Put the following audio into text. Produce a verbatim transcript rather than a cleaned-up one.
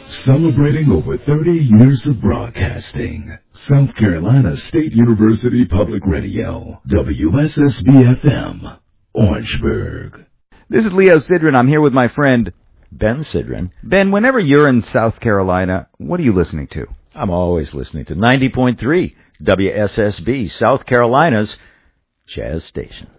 Celebrating over thirty years of broadcasting. South Carolina State University Public Radio, W S S B F M, Orangeburg. This is Leo Sidran. I'm here with my friend Ben Sidran. Ben, whenever you're in South Carolina, what are you listening to? I'm always listening to ninety point three W S S B, South Carolina's Jazz Station.